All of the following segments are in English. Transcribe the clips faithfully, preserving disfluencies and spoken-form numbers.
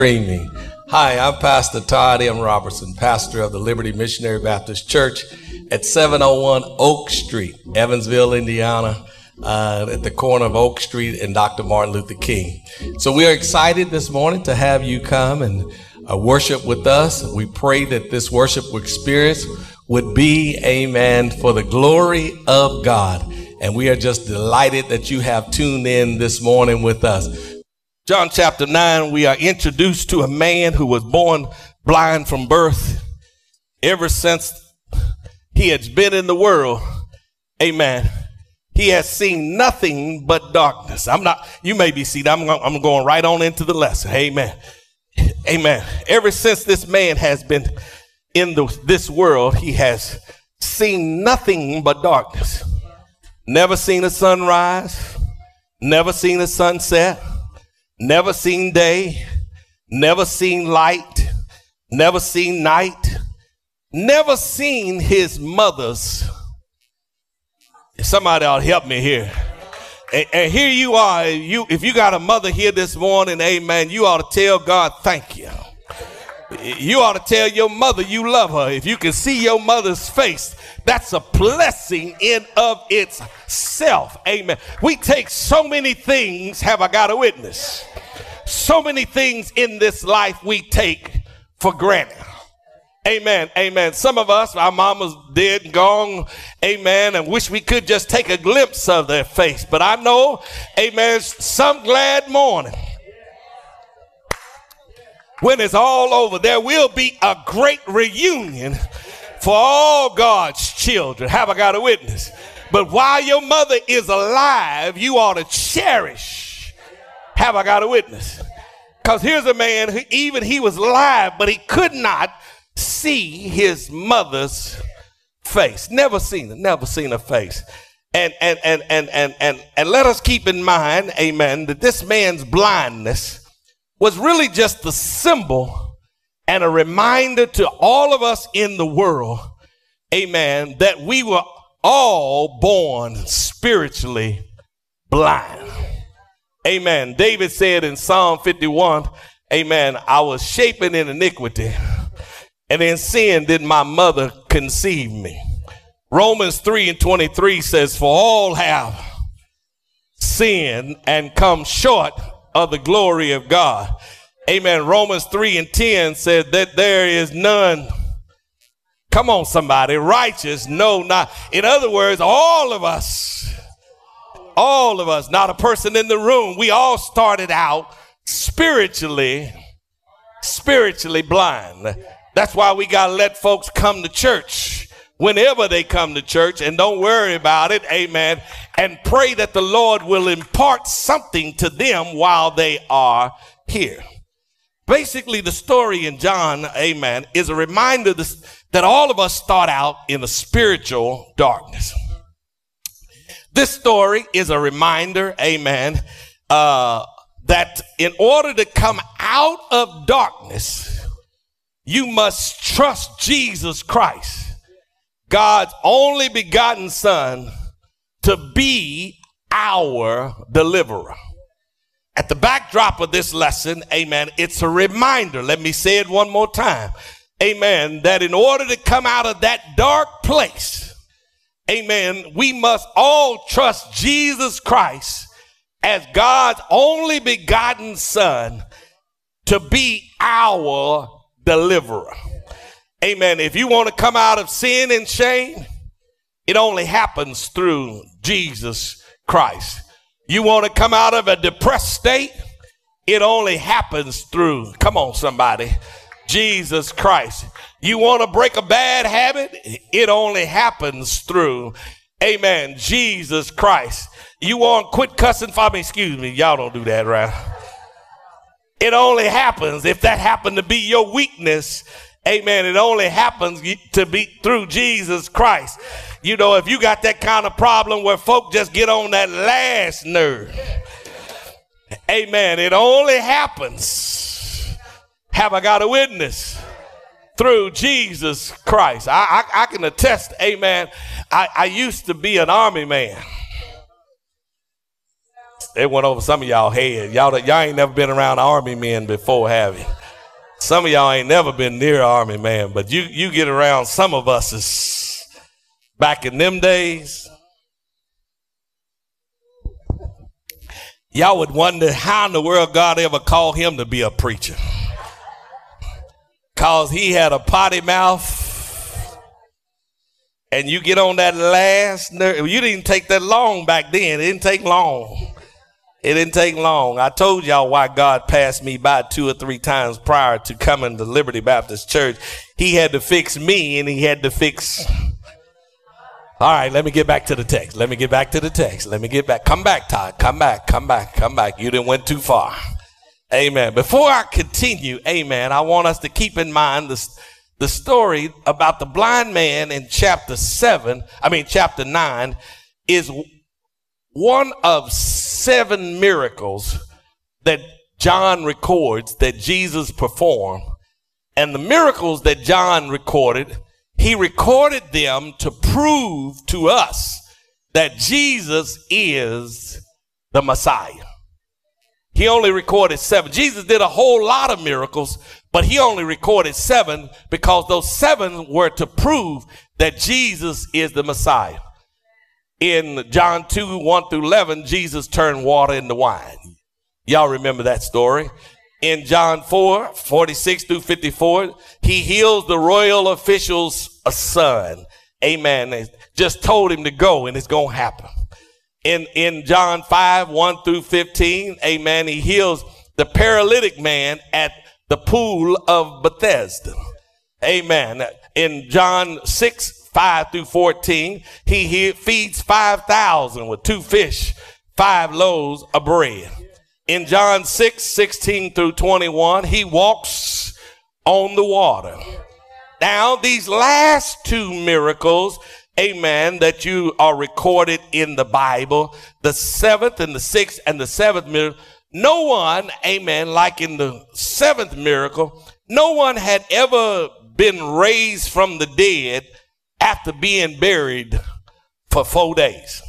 Streaming. Hi, I'm Pastor Todd M. Robertson, pastor of the Liberty Missionary Baptist Church at seven oh one Oak Street, Evansville, Indiana, uh, at the corner of Oak Street and Doctor Martin Luther King. So we are excited this morning to have you come and uh, worship with us. We pray that this worship experience would be, amen, for the glory of God. And we are just delighted that you have tuned in this morning with us. John chapter nine, we are introduced to a man who was born blind from birth. Ever since he has been in the world, amen, he has seen nothing but darkness. I'm not, you may be seated, I'm, I'm going right on into the lesson, amen. Amen. Ever since this man has been in the, this world, he has seen nothing but darkness. Never seen a sunrise, never seen a sunset. Never seen day, never seen light, never seen night, never seen his mother's. Somebody ought to help me here. And, and here you are, you, if you got a mother here this morning, amen, you ought to tell God, thank you. You ought to tell your mother you love her. If you can see your mother's face, that's a blessing in of itself. Amen. We take so many things, have I got a witness? So many things in this life we take for granted. Amen. Amen. Some of us, our mamas dead and gone, amen, and wish we could just take a glimpse of their face. But I know, amen, some glad morning, when it's all over, there will be a great reunion for all God's children. Have I got a witness? But while your mother is alive, you ought to cherish. Have I got a witness? Because here's a man who even he was alive, but he could not see his mother's face. Never seen it, never seen her face. And and and and and and and let us keep in mind, amen, that this man's blindness was really just a symbol and a reminder to all of us in the world, amen, that we were all born spiritually blind. Amen. David said in Psalm fifty-one, amen, I was shapen in iniquity, and in sin did my mother conceive me. Romans three and twenty-three says, for all have sinned and come short of the glory of God. Amen. Romans three and ten said that there is none, come on somebody, righteous, no, not. In other words, all of us, all of us, not a person in the room, we all started out spiritually, spiritually blind. That's why we got to let folks come to church whenever they come to church, and don't worry about it, amen, and pray that the Lord will impart something to them while they are here. Basically, the story in John, amen, is a reminder that all of us start out in a spiritual darkness. This story is a reminder, amen, uh, that in order to come out of darkness, you must trust Jesus Christ, God's only begotten Son, to be our deliverer. At the backdrop of this lesson, amen, it's a reminder, let me say it one more time, amen, that in order to come out of that dark place, amen, we must all trust Jesus Christ as God's only begotten Son to be our deliverer. Amen. If you want to come out of sin and shame, it only happens through Jesus Christ. You want to come out of a depressed state, it only happens through, come on somebody, Jesus Christ. You want to break a bad habit, it only happens through, amen, Jesus Christ. You want to quit cussing for me, excuse me, y'all don't do that, right? It only happens, if that happened to be your weakness, amen, it only happens to be through Jesus Christ. You know, if you got that kind of problem where folk just get on that last nerve, amen, it only happens, have I got a witness, through Jesus Christ. I, I, I can attest, amen, I, I used to be an army man. It went over some of y'all head. Y'all, y'all ain't never been around army men before, have you? Some of y'all ain't never been near an army man, but you, you get around some of us is back in them days. Y'all would wonder how in the world God ever called him to be a preacher. Cause he had a potty mouth. And you get on that last nerve. You didn't take that long back then. It didn't take long. It didn't take long. I told y'all why God passed me by two or three times prior to coming to Liberty Baptist Church. He had to fix me and he had to fix. All right, let me get back to the text. Let me get back to the text. Let me get back. Come back, Todd. Come back. Come back. Come back. You didn't went too far. Amen. Before I continue, amen, I want us to keep in mind this. The story about the blind man in chapter seven, I mean, chapter nine, is one of seven miracles that John records that Jesus performed. And the miracles that John recorded, he recorded them to prove to us that Jesus is the Messiah. He only recorded seven. Jesus did a whole lot of miracles, but he only recorded seven because those seven were to prove that Jesus is the Messiah. In John two, one through eleven, Jesus turned water into wine. Y'all remember that story. In John four, forty-six through fifty-four, he heals the royal official's son. Amen. They just told him to go and it's going to happen. In, in John five, one through fifteen, amen, he heals the paralytic man at the pool of Bethesda. Amen. In John six, five through fourteen, he, he feeds five thousand with two fish, five loaves of bread. In John six, sixteen through twenty-one, he walks on the water. Now, these last two miracles, amen, that you are recorded in the Bible, the seventh and the sixth and the seventh miracle, no one, amen, like in the seventh miracle, no one had ever been raised from the dead after being buried for four days.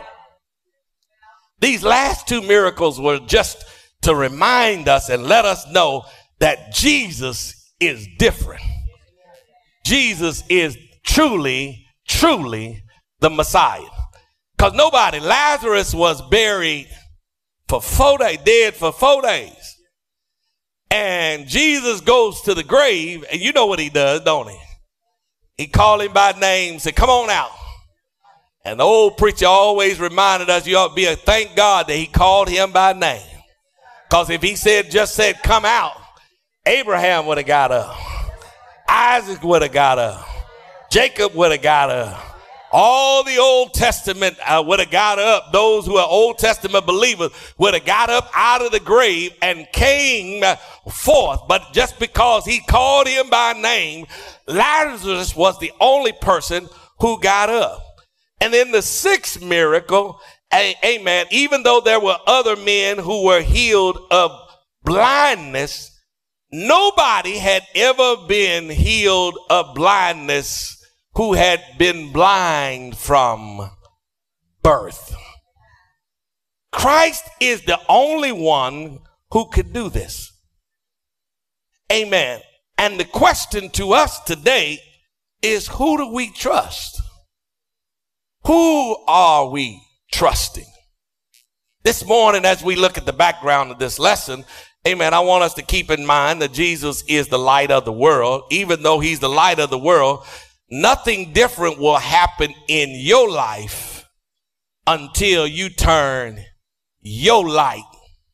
These last two miracles were just to remind us and let us know that Jesus is different. Jesus is truly, truly the Messiah. Because nobody, Lazarus was buried for four days, dead for four days. And Jesus goes to the grave, and you know what he does, don't he? He called him by name, said, come on out. And the old preacher always reminded us, you ought to be a thank God that he called him by name. Because if he said, just said, come out, Abraham would have got up. Isaac would have got up. Jacob would have got up. All the Old Testament uh, would have got up. Those who are Old Testament believers would have got up out of the grave and came forth. But just because he called him by name, Lazarus was the only person who got up. And in the sixth miracle, a- amen, even though there were other men who were healed of blindness, nobody had ever been healed of blindness who had been blind from birth. Christ is the only one who could do this. Amen. And the question to us today is, who do we trust? Who are we trusting? This morning, as we look at the background of this lesson, amen, I want us to keep in mind that Jesus is the light of the world. Even though he's the light of the world, nothing different will happen in your life until you turn your light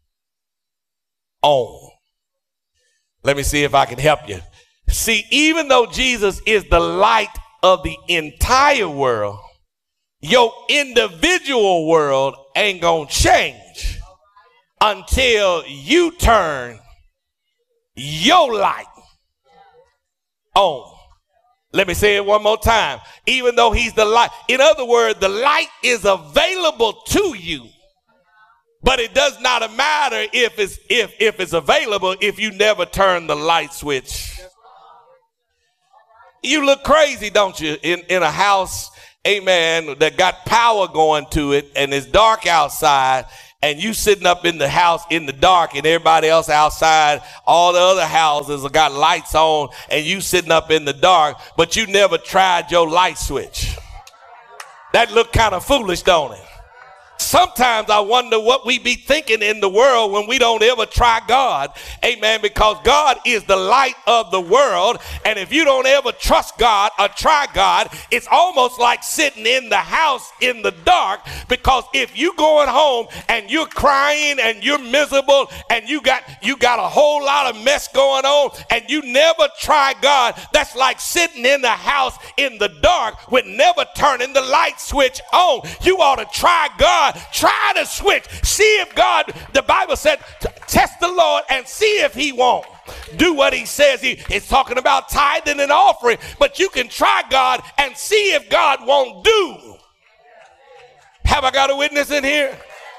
on. Let me see if I can help you. See, even though Jesus is the light of the entire world, your individual world ain't gonna change until you turn your light on. Let me say it one more time. Even though he's the light. In other words, the light is available to you. But it does not matter if it's if if it's available if you never turn the light switch. You look crazy, don't you, in, in a house, amen, that got power going to it and it's dark outside and you sitting up in the house in the dark and everybody else outside, all the other houses have got lights on and you sitting up in the dark, but you never tried your light switch. That look kind of foolish, don't it? Sometimes I wonder what we be thinking in the world when we don't ever try God. Amen. Because God is the light of the world. And if you don't ever trust God or try God, it's almost like sitting in the house in the dark. Because if you going home and you're crying and you're miserable and you got you got a whole lot of mess going on and you never try God, that's like sitting in the house in the dark with never turning the light switch on. You ought to try God. Try the switch. See if God, the Bible said, test the Lord and see if he won't do what he says. He is talking about tithing and offering, but you can try God and see if God won't do. Have I got a witness in here?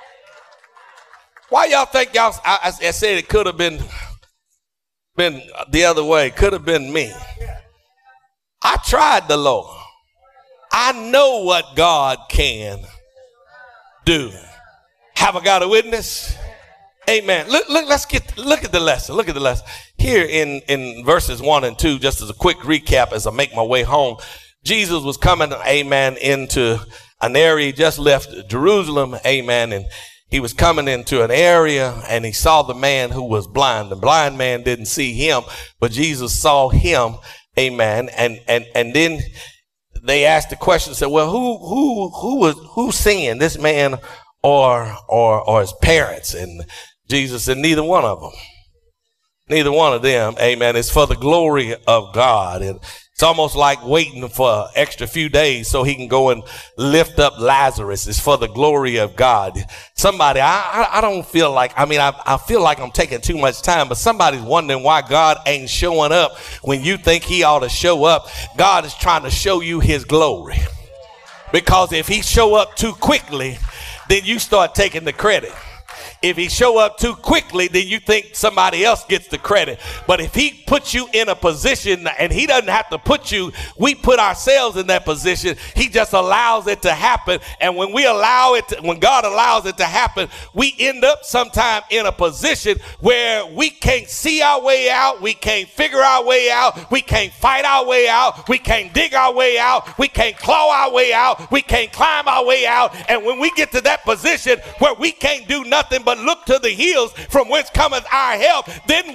Why y'all think y'all, I, I said it could have been, been the other way. Could have been me. I tried the Lord. I know what God can do. Have I got a witness? Amen. Look, look, let's get, look at the lesson. Look at the lesson. Here in, in verses one and two, just as a quick recap as I make my way home, Jesus was coming, amen, into an area. He just left Jerusalem, amen, and he was coming into an area and he saw the man who was blind. The blind man didn't see him, but Jesus saw him, amen, and, and, and then they asked the question, said, well, who, who, who was, who sinned, this man or, or, or his parents? And Jesus said, neither one of them, neither one of them. Amen. It's for the glory of God. And it's almost like waiting for an extra few days so he can go and lift up Lazarus. It's for the glory of God. Somebody, I, I, I don't feel like, I mean, I, I feel like I'm taking too much time, but somebody's wondering why God ain't showing up when you think he ought to show up. God is trying to show you his glory. Because if he show up too quickly, then you start taking the credit. If he show up too quickly, then you think somebody else gets the credit. But if he puts you in a position, and he doesn't have to put you, we put ourselves in that position. He just allows it to happen. And when we allow it, to, when God allows it to happen, we end up sometime in a position where we can't see our way out. We can't figure our way out. We can't fight our way out. We can't dig our way out. We can't claw our way out. We can't climb our way out. And when we get to that position where we can't do nothing but look to the hills from whence cometh our help, then